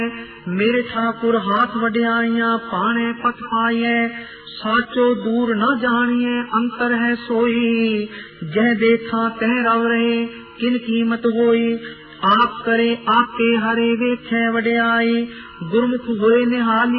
मेरे ठाकुर हाथ वड्याइया पाने पथ पाइए, साचो दूर न जानिए अंतर है सोई, जह देखा तह रव रहे किन कीमत होई, आप करे आपे हरे वेखे वड्याई, गुरमुख होए निहाली